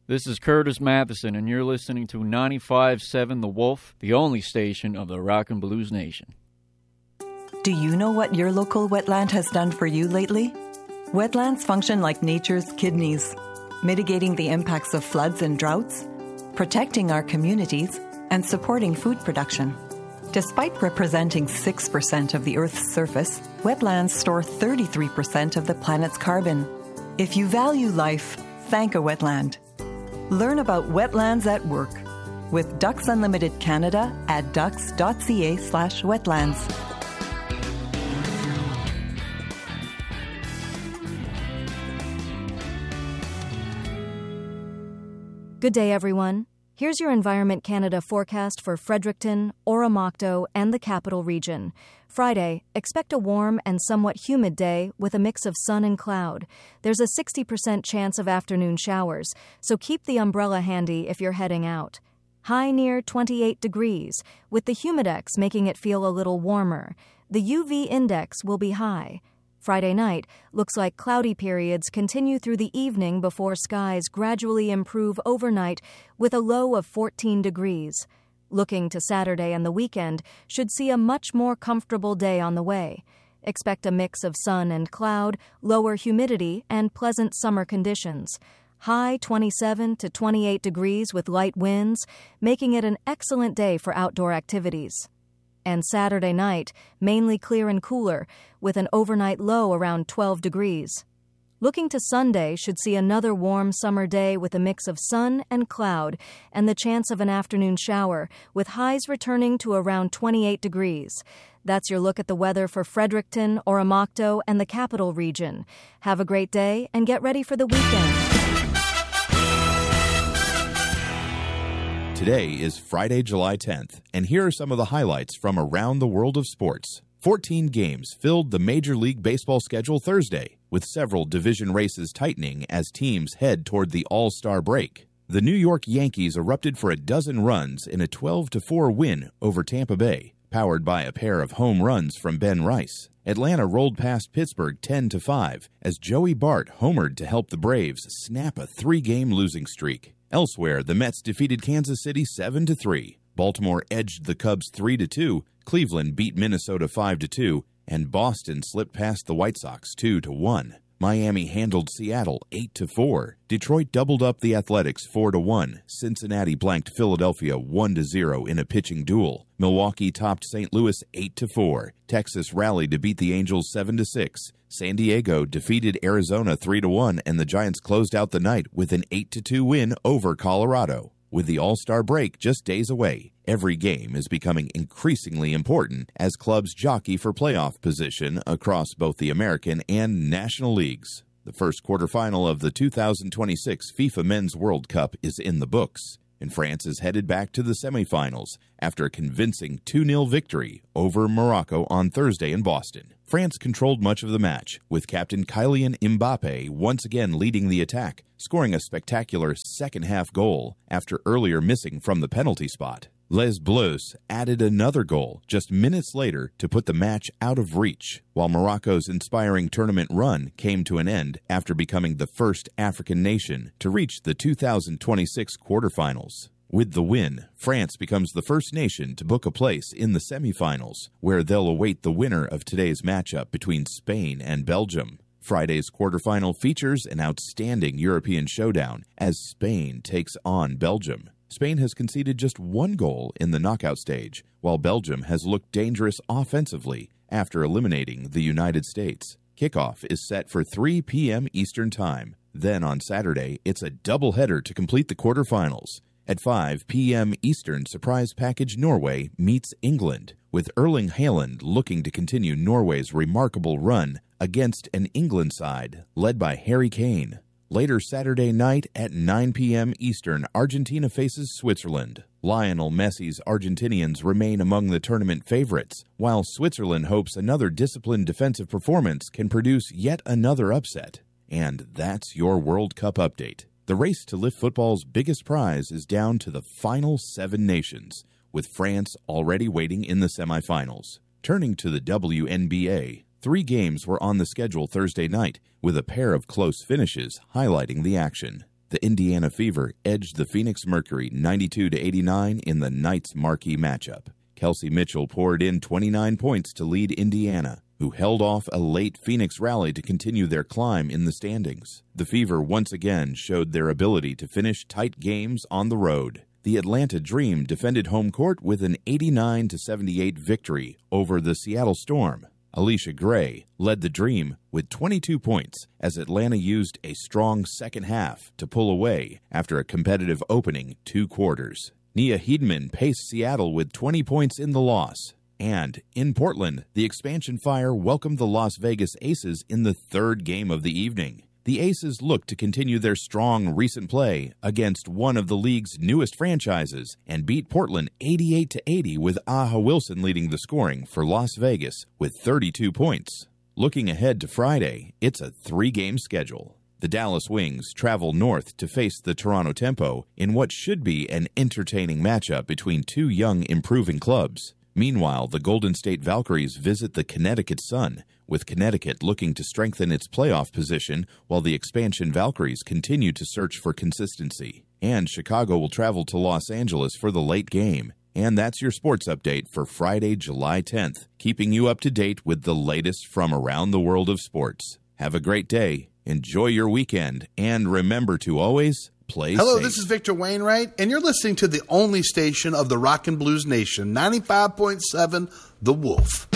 This is Curtis Matheson, and you're listening to 95.7 The Wolf, the only station of the Rock and Blues Nation. Do you know what your local wetland has done for you lately? Wetlands function like nature's kidneys, mitigating the impacts of floods and droughts, protecting our communities, and supporting food production. Despite representing 6% of the Earth's surface, wetlands store 33% of the planet's carbon. If you value life, thank a wetland. Learn about wetlands at work with Ducks Unlimited Canada at ducks.ca/wetlands. Good day, everyone. Here's your Environment Canada forecast for Fredericton, Oromocto, and the Capital Region. Friday, expect a warm and somewhat humid day with a mix of sun and cloud. There's a 60% chance of afternoon showers, so keep the umbrella handy if you're heading out. High near 28 degrees, with the humidex making it feel a little warmer. The UV index will be high. Friday night looks like cloudy periods continue through the evening before skies gradually improve overnight with a low of 14 degrees. Looking to Saturday and the weekend should see a much more comfortable day on the way. Expect a mix of sun and cloud, lower humidity, and pleasant summer conditions. High 27 to 28 degrees with light winds, making it an excellent day for outdoor activities. And Saturday night, mainly clear and cooler, with an overnight low around 12 degrees. Looking to Sunday should see another warm summer day with a mix of sun and cloud and the chance of an afternoon shower, with highs returning to around 28 degrees. That's your look at the weather for Fredericton, Oromocto, and the Capital Region. Have a great day and get ready for the weekend. Today is Friday, July 10th, and here are some of the highlights from around the world of sports. 14 games filled the Major League Baseball schedule Thursday, with several division races tightening as teams head toward the All-Star break. The New York Yankees erupted for a dozen runs in a 12-4 win over Tampa Bay, powered by a pair of home runs from Ben Rice. Atlanta rolled past Pittsburgh 10-5 as Joey Bart homered to help the Braves snap a 3-game losing streak. Elsewhere, the Mets defeated Kansas City 7-3. Baltimore edged the Cubs 3-2. Cleveland beat Minnesota 5-2, and Boston slipped past the White Sox 2-1. Miami handled Seattle 8-4. Detroit doubled up the Athletics 4-1. Cincinnati blanked Philadelphia 1-0 in a pitching duel. Milwaukee topped St. Louis 8-4. Texas rallied to beat the Angels 7-6. San Diego defeated Arizona 3-1, and the Giants closed out the night with an 8-2 win over Colorado. With the All-Star break just days away, every game is becoming increasingly important as clubs jockey for playoff position across both the American and National Leagues. The first quarterfinal of the 2026 FIFA Men's World Cup is in the books, and France is headed back to the semifinals after a convincing 2-0 victory over Morocco on Thursday in Boston. France controlled much of the match, with captain Kylian Mbappe once again leading the attack, scoring a spectacular second-half goal after earlier missing from the penalty spot. Les Bleus added another goal just minutes later to put the match out of reach, while Morocco's inspiring tournament run came to an end after becoming the first African nation to reach the 2026 quarterfinals. With the win, France becomes the first nation to book a place in the semifinals, where they'll await the winner of today's matchup between Spain and Belgium. Friday's quarterfinal features an outstanding European showdown as Spain takes on Belgium. Spain has conceded just one goal in the knockout stage, while Belgium has looked dangerous offensively after eliminating the United States. Kickoff is set for 3 p.m. Eastern Time. Then on Saturday, it's a doubleheader to complete the quarterfinals. At 5 p.m. Eastern, surprise package Norway meets England, with Erling Haaland looking to continue Norway's remarkable run against an England side led by Harry Kane. Later Saturday night at 9 p.m. Eastern, Argentina faces Switzerland. Lionel Messi's Argentinians remain among the tournament favorites, while Switzerland hopes another disciplined defensive performance can produce yet another upset. And that's your World Cup update. The race to lift football's biggest prize is down to the final 7 nations, with France already waiting in the semifinals. Turning to the WNBA, 3 games were on the schedule Thursday night, with a pair of close finishes highlighting the action. The Indiana Fever edged the Phoenix Mercury 92-89 in the night's marquee matchup. Kelsey Mitchell poured in 29 points to lead Indiana, who held off a late Phoenix rally to continue their climb in the standings. The Fever once again showed their ability to finish tight games on the road. The Atlanta Dream defended home court with an 89-78 victory over the Seattle Storm. Alicia Gray led the Dream with 22 points as Atlanta used a strong second half to pull away after a competitive opening 2 quarters. Nia Heedman paced Seattle with 20 points in the loss. And in Portland, the Expansion Fire welcomed the Las Vegas Aces in the 3rd game of the evening. The Aces look to continue their strong recent play against one of the league's newest franchises and beat Portland 88-80 with Aja Wilson leading the scoring for Las Vegas with 32 points. Looking ahead to Friday, it's a 3-game schedule. The Dallas Wings travel north to face the Toronto Tempo in what should be an entertaining matchup between 2 young, improving clubs. Meanwhile, the Golden State Valkyries visit the Connecticut Sun, with Connecticut looking to strengthen its playoff position while the expansion Valkyries continue to search for consistency. And Chicago will travel to Los Angeles for the late game. And that's your sports update for Friday, July 10th, keeping you up to date with the latest from around the world of sports. Have a great day, enjoy your weekend, and remember to always play Hello, safe. this is Victor Wainwright, and you're listening to the only station of the Rock and Blues Nation, 95.7 The Wolf.